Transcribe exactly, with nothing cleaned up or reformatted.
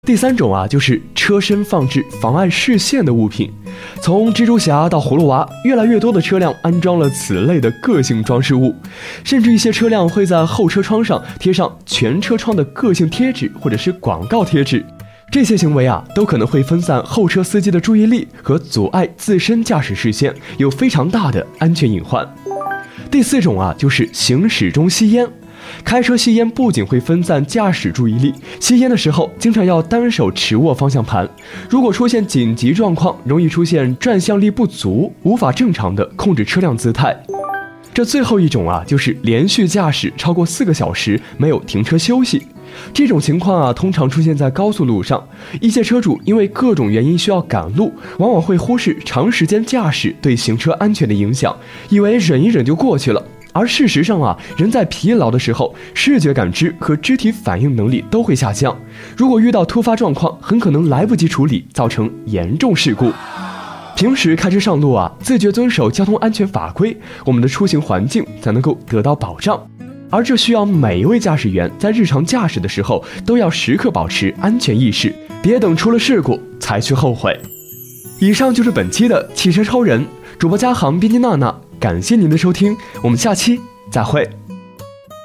第三种啊，就是车身放置妨碍视线的物品。从蜘蛛侠到葫芦娃，越来越多的车辆安装了此类的个性装饰物，甚至一些车辆会在后车窗上贴上全车窗的个性贴纸或者是广告贴纸。这些行为啊，都可能会分散后车司机的注意力和阻碍自身驾驶视线，有非常大的安全隐患。第四种啊，就是行驶中吸烟。开车吸烟不仅会分散驾驶注意力，吸烟的时候经常要单手持握方向盘，如果出现紧急状况，容易出现转向力不足，无法正常的控制车辆姿态。这最后一种啊，就是连续驾驶超过四个小时没有停车休息。这种情况啊，通常出现在高速路上，一些车主因为各种原因需要赶路，往往会忽视长时间驾驶对行车安全的影响，以为忍一忍就过去了。而事实上啊，人在疲劳的时候，视觉感知和肢体反应能力都会下降，如果遇到突发状况，很可能来不及处理，造成严重事故。平时开车上路啊，自觉遵守交通安全法规，我们的出行环境才能够得到保障。而这需要每一位驾驶员在日常驾驶的时候，都要时刻保持安全意识，别等出了事故才去后悔。以上就是本期的汽车超人，主播嘉航、编辑娜娜，感谢您的收听，我们下期再会。